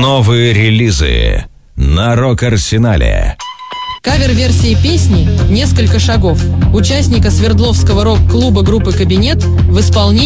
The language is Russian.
Новые релизы на Рок-Арсенале. Кавер-версии песни «Несколько шагов» участника Свердловского рок-клуба группы «Кабинет» в исполнении